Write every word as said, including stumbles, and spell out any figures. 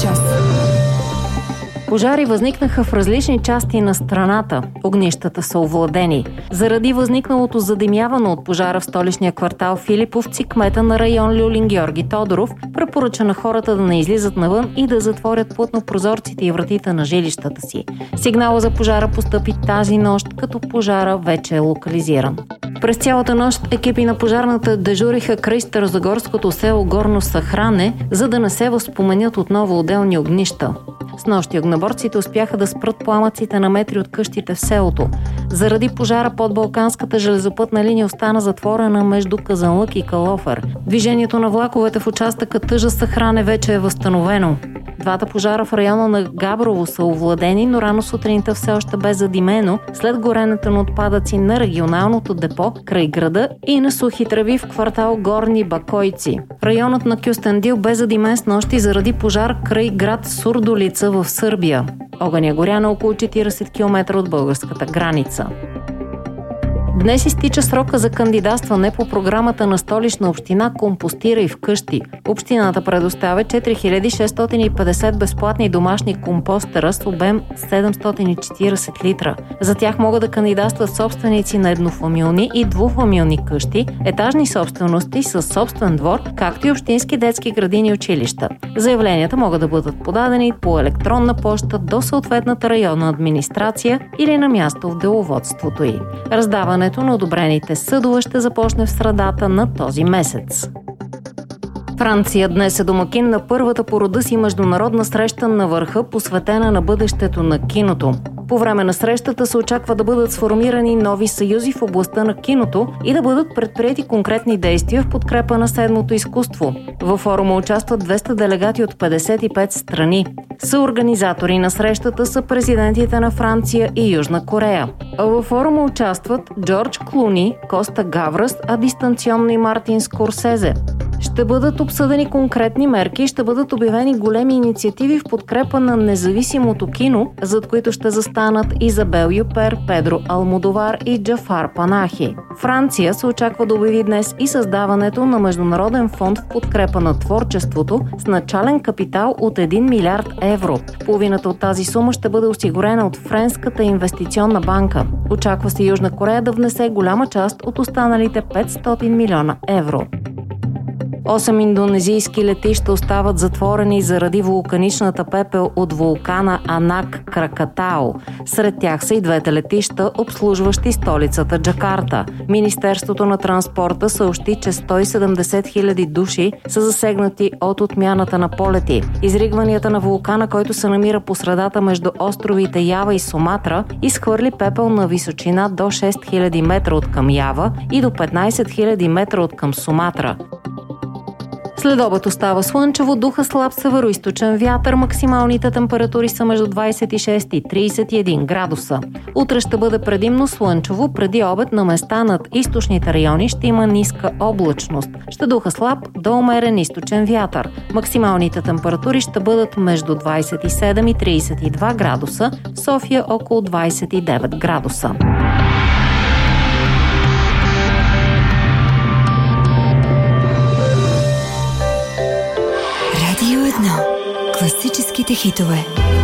час. Пожари възникнаха в различни части на страната. Огнищата са овладени. Заради възникналото задимяване от пожара в столичния квартал Филиповци, кмета на район Люлин Георги Тодоров препоръча на хората да не излизат навън и да затворят плътно прозорците и вратите на жилищата си. Сигнала за пожара постъпи тази нощ, като пожара вече е локализиран. През цялата нощ екипи на пожарната дежуриха край старозагорското село Горно Сахране, за да не се възпоменят отново отделни огнища. Снощи огнеборците успяха да спрат пламъците на метри от къщите в селото. Заради пожара под Балканската железопътна линия остана затворена между Казанлък и Калофер. Движението на влаковете в участъка Тъжа-Сахране вече е възстановено. Двата пожара в района на Габрово са овладени, но рано сутринта все още бе задимено след горенето на отпадъци на регионалното депо край града и на сухи треви в квартал Горни Бакойци. Районът на Кюстендил бе задимен с нощи заради пожар край град Сурдолица в Сърбия. Огъня горя на около четирийсет километра от българската граница. Днес изтича срока за кандидатстване по програмата на Столична община "Компостирай вкъщи". Общината предоставя четири хиляди шестстотин и петдесет безплатни домашни компостера с обем седемстотин и четирийсет литра. За тях могат да кандидатстват собственици на еднофамилни и двуфамилни къщи, етажни собствености със собствен двор, както и общински детски градини и училища. Заявленията могат да бъдат подадени по електронна поща до съответната районна администрация или на място в деловодството й. Раздаване на одобрените съдове ще започне в средата на този месец. Франция днес е домакин на първата по рода си международна среща на върха, посветена на бъдещето на киното. По време на срещата се очаква да бъдат сформирани нови съюзи в областта на киното и да бъдат предприети конкретни действия в подкрепа на седмото изкуство. Във форума участват двеста делегати от петдесет и пет страни. Съорганизатори на срещата са президентите на Франция и Южна Корея. Във форума участват Джордж Клуни, Коста Гавръс, а дистанционно и Мартин Скорсезе. Ще бъдат обсъдени конкретни мерки и ще бъдат обявени големи инициативи в подкрепа на независимото кино, зад които ще застанат Изабел Юпер, Педро Алмодовар и Джафар Панахи. Франция се очаква да обяви днес и създаването на международен фонд в подкрепа на творчеството с начален капитал от един милиард евро. Половината от тази сума ще бъде осигурена от Френската инвестиционна банка. Очаква се Южна Корея да внесе голяма част от останалите петстотин милиона евро. Осем индонезийски летища остават затворени заради вулканичната пепел от вулкана Анак Кракатао. Сред тях са и двете летища, обслужващи столицата Джакарта. Министерството на транспорта съобщи, че сто и седемдесет хиляди души са засегнати от отмяната на полети. Изригванията на вулкана, който се намира по средата между островите Ява и Суматра, изхвърли пепел на височина до шест хиляди метра от към Ява и до петнайсет хиляди метра от към Суматра. След обед остава слънчево, духа слаб североизточен вятър, максималните температури са между двайсет и шест и трийсет и един градуса. Утре ще бъде предимно слънчево, преди обед на места над източните райони ще има ниска облачност. Ще духа слаб до умерен източен вятър. Максималните температури ще бъдат между двайсет и седем и трийсет и два градуса, в София около двайсет и девет градуса. Класическите хитове.